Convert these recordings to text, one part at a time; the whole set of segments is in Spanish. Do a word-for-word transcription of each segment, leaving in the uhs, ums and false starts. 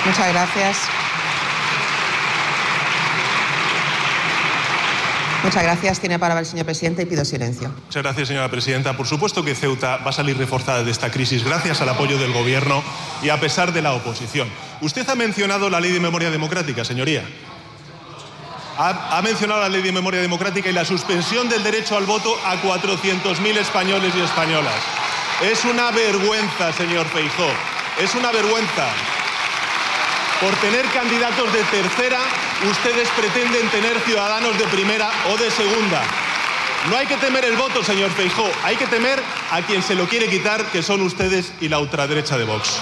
Muchas gracias. Muchas gracias. Tiene palabra el señor presidente y pido silencio. Muchas gracias, señora presidenta. Por supuesto que Ceuta va a salir reforzada de esta crisis gracias al apoyo del Gobierno y a pesar de la oposición. Usted ha mencionado la Ley de Memoria Democrática, señoría. Ha, ha mencionado la Ley de Memoria Democrática y la suspensión del derecho al voto a cuatrocientos mil españoles y españolas. Es una vergüenza, señor Feijóo. Es una vergüenza. Por tener candidatos de tercera, ustedes pretenden tener ciudadanos de primera o de segunda. No hay que temer el voto, señor Feijóo. Hay que temer a quien se lo quiere quitar, que son ustedes y la ultraderecha de Vox.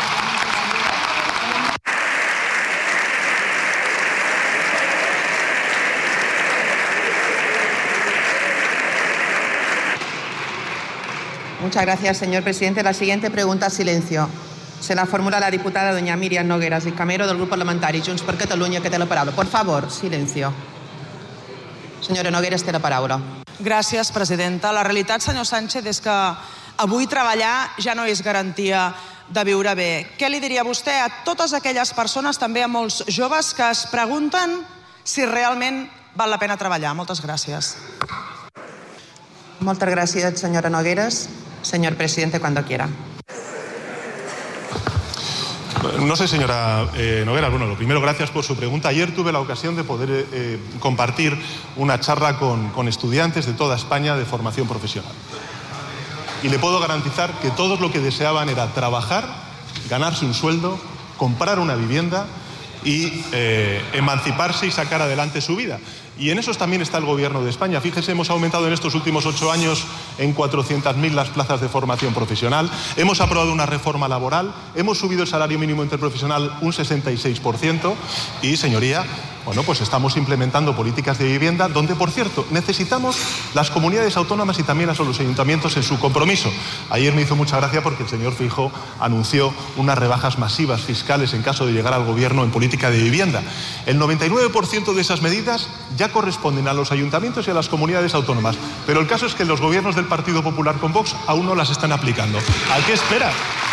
Muchas gracias, señor presidente. La siguiente pregunta, silencio. Se la formula la diputada doña Míriam Nogueras i Camero del grup parlamentari Junts per Catalunya, que té la paraula. Por favor, silencio. Senyora Nogueras, té la paraula. Gràcies, presidenta. La realitat, senyor Sánchez, és que avui treballar ja no és garantia de viure bé. Què li diria vostè a totes aquelles persones, també a molts joves, que es pregunten si realment val la pena treballar? Moltes gràcies. Moltes gràcies, senyora Nogueras. Señor presidente, cuando quiera. No sé, señora eh, Nogueras, bueno, lo primero, gracias por su pregunta. Ayer tuve la ocasión de poder eh, compartir una charla con, con estudiantes de toda España de formación profesional. Y le puedo garantizar que todos lo que deseaban era trabajar, ganarse un sueldo, comprar una vivienda y eh, emanciparse y sacar adelante su vida. Y en eso también está el Gobierno de España. Fíjese, hemos aumentado en estos últimos ocho años en cuatrocientas mil las plazas de formación profesional, hemos aprobado una reforma laboral, hemos subido el salario mínimo interprofesional un sesenta y seis por ciento y, señoría, bueno, pues estamos implementando políticas de vivienda donde, por cierto, necesitamos las comunidades autónomas y también a los ayuntamientos en su compromiso. Ayer me hizo mucha gracia porque el señor Feijóo anunció unas rebajas masivas fiscales en caso de llegar al Gobierno en política de vivienda. El noventa y nueve por ciento de esas medidas ya corresponden a los ayuntamientos y a las comunidades autónomas, pero el caso es que los gobiernos del Partido Popular con Vox aún no las están aplicando. ¿A qué espera?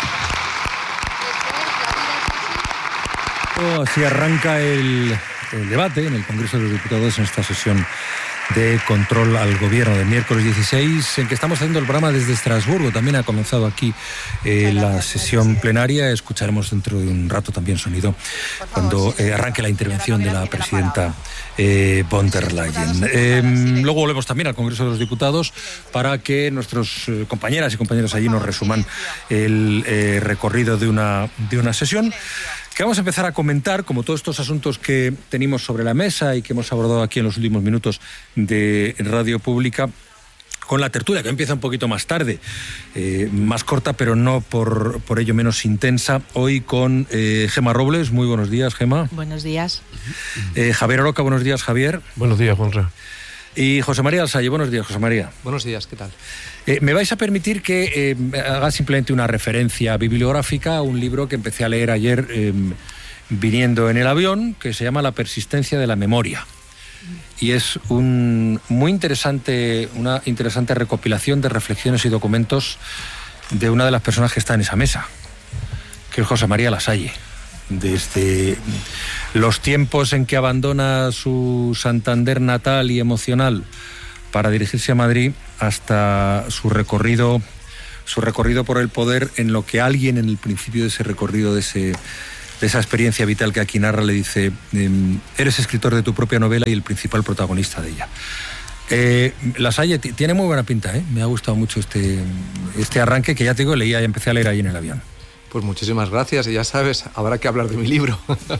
Así arranca el, el debate en el Congreso de los Diputados en esta sesión de control al Gobierno del miércoles dieciséis, en que estamos haciendo el programa desde Estrasburgo. También ha comenzado aquí eh, la sesión plenaria. Escucharemos dentro de un rato también sonido cuando eh, arranque la intervención de la presidenta eh, von der Leyen. Eh, luego volvemos también al Congreso de los Diputados para que nuestros eh, compañeras y compañeros allí nos resuman el eh, recorrido de una, de una sesión que vamos a empezar a comentar, como todos estos asuntos que tenemos sobre la mesa y que hemos abordado aquí en los últimos minutos de Radio Pública, con la tertulia, que empieza un poquito más tarde, eh, más corta, pero no por, por ello menos intensa. Hoy con eh, Gemma Robles. Muy buenos días, Gemma. Buenos días. Eh, Javier Oroca, buenos días, Javier. Buenos días, Juanra. Y José María Alsalle, buenos días, José María. Buenos días, ¿qué tal? Eh, me vais a permitir que eh, haga simplemente una referencia bibliográfica a un libro que empecé a leer ayer eh, viniendo en el avión, que se llama La persistencia de la memoria. Y es un muy interesante, una interesante recopilación de reflexiones y documentos de una de las personas que está en esa mesa, que es José María Lasalle. Desde los tiempos en que abandona su Santander natal y emocional para dirigirse a Madrid hasta su recorrido, su recorrido por el poder, en lo que alguien en el principio de ese recorrido, de, ese, de esa experiencia vital que aquí narra, le dice: eres escritor de tu propia novela y el principal protagonista de ella. Eh, Lasalle tiene muy buena pinta, ¿eh? Me ha gustado mucho este, este arranque, que ya te digo, leía y empecé a leer ahí en el avión. Pues muchísimas gracias, y ya sabes, habrá que hablar de mi libro.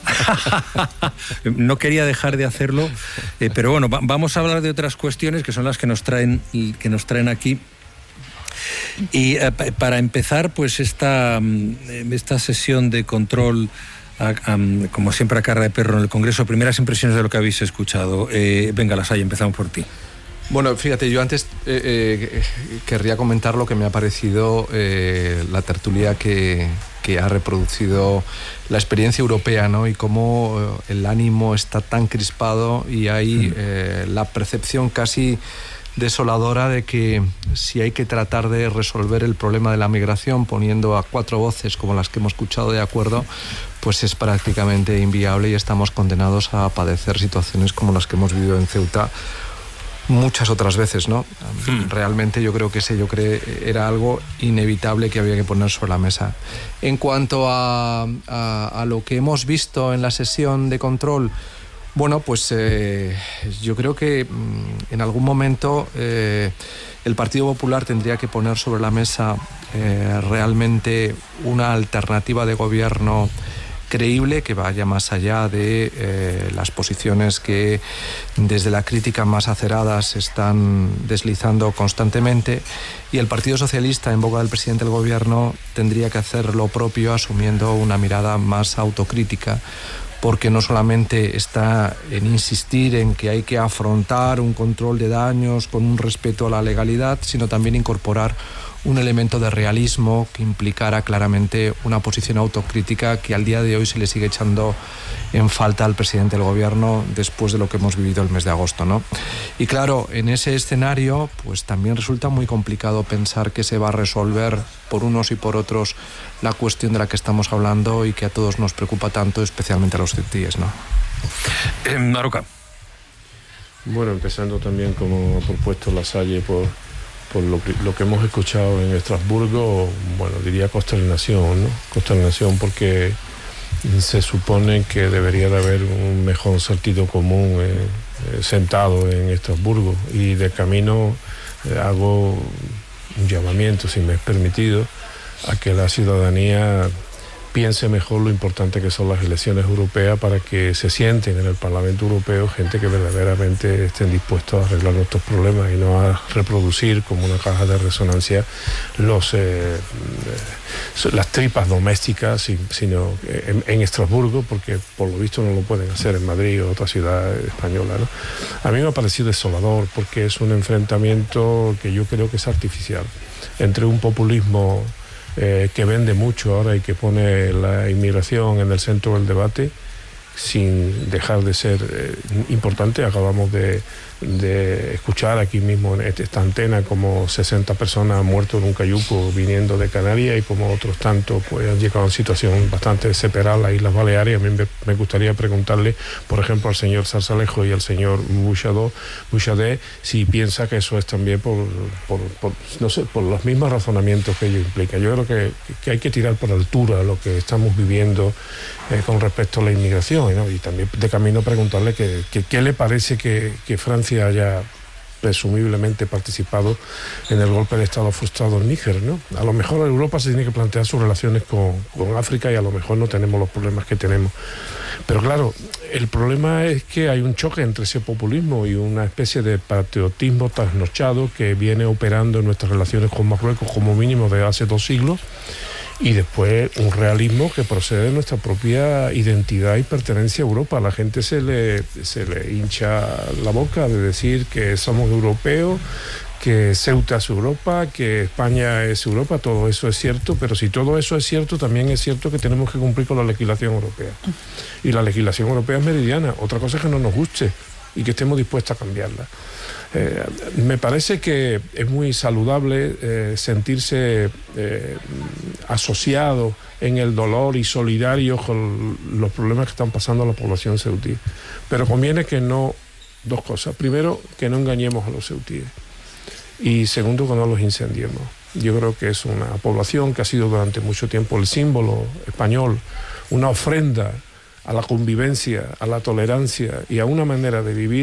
No quería dejar de hacerlo, eh, pero bueno, va, vamos a hablar de otras cuestiones que son las que nos traen, que nos traen aquí. Y eh, para empezar, pues esta, esta sesión de control, a, a, como siempre a cara de perro en el Congreso, primeras impresiones de lo que habéis escuchado. Eh, venga, Lasalle, empezamos por ti. Bueno, fíjate, yo antes eh, eh, querría comentar lo que me ha parecido eh, la tertulia que, que ha reproducido la experiencia europea, ¿no? Y cómo el ánimo está tan crispado y hay eh, la percepción casi desoladora de que si hay que tratar de resolver el problema de la migración poniendo a cuatro voces como las que hemos escuchado de acuerdo, pues es prácticamente inviable y estamos condenados a padecer situaciones como las que hemos vivido en Ceuta muchas otras veces, ¿no? Hmm. Realmente yo creo que ese yo creo era algo inevitable que había que poner sobre la mesa. En cuanto a, a, a lo que hemos visto en la sesión de control, bueno, pues eh, yo creo que mm, en algún momento eh, el Partido Popular tendría que poner sobre la mesa eh, realmente una alternativa de gobierno creíble que vaya más allá de eh, las posiciones que desde la crítica más acerada se están deslizando constantemente, y el Partido Socialista, en boca del presidente del gobierno, tendría que hacer lo propio asumiendo una mirada más autocrítica, porque no solamente está en insistir en que hay que afrontar un control de daños con un respeto a la legalidad, sino también incorporar un elemento de realismo que implicara claramente una posición autocrítica que al día de hoy se le sigue echando en falta al presidente del gobierno después de lo que hemos vivido el mes de agosto, ¿no? Y claro, en ese escenario pues también resulta muy complicado pensar que se va a resolver por unos y por otros la cuestión de la que estamos hablando y que a todos nos preocupa tanto, especialmente a los ceutíes, ¿no? Eh, Maroca. Bueno, empezando también, como ha propuesto Lasalle, por por lo, lo que hemos escuchado en Estrasburgo, bueno, diría consternación, ¿no? Consternación porque se supone que debería de haber un mejor sentido común eh, eh, sentado en Estrasburgo, y de camino eh, hago un llamamiento, si me es permitido, a que la ciudadanía piense mejor lo importante que son las elecciones europeas, para que se sienten en el Parlamento Europeo gente que verdaderamente estén dispuestos a arreglar nuestros problemas y no a reproducir como una caja de resonancia los, eh, las tripas domésticas, sino en, en Estrasburgo, porque por lo visto no lo pueden hacer en Madrid o otra ciudad española, ¿no? A mí me ha parecido desolador, porque es un enfrentamiento que yo creo que es artificial entre un populismo Eh, que vende mucho ahora y que pone la inmigración en el centro del debate sin dejar de ser eh, importante. Acabamos de, de escuchar aquí mismo en esta antena como sesenta personas han muerto en un cayuco viniendo de Canarias, y como otros tantos pues han llegado en situación bastante desesperada a las Islas Baleares. A mí me, me gustaría preguntarle, por ejemplo, al señor Zarzalejo y al señor Bouchardet si piensa que eso es también por, por, por, no sé, por los mismos razonamientos que ello implica. Yo creo que, que hay que tirar por altura lo que estamos viviendo eh, con respecto a la inmigración, ¿no? Y también de camino preguntarle que, que, qué le parece que, que Francia haya presumiblemente participado en el golpe de Estado frustrado en Níger, ¿no? A lo mejor Europa se tiene que plantear sus relaciones con, con África, y a lo mejor no tenemos los problemas que tenemos. Pero claro, el problema es que hay un choque entre ese populismo y una especie de patriotismo trasnochado que viene operando en nuestras relaciones con Marruecos como mínimo desde hace dos siglos, y después un realismo que procede de nuestra propia identidad y pertenencia a Europa. A la gente se le, se le hincha la boca de decir que somos europeos, que Ceuta es Europa, que España es Europa. Todo eso es cierto, pero si todo eso es cierto, también es cierto que tenemos que cumplir con la legislación europea. Y la legislación europea es meridiana. Otra cosa es que no nos guste y que estemos dispuestos a cambiarla. Eh, me parece que es muy saludable eh, sentirse eh, asociado en el dolor y solidario con los problemas que están pasando a la población ceutí. Pero conviene que no, dos cosas. Primero, que no engañemos a los ceutíes. Y segundo, que no los incendiemos. Yo creo que es una población que ha sido durante mucho tiempo el símbolo español, una ofrenda a la convivencia, a la tolerancia y a una manera de vivir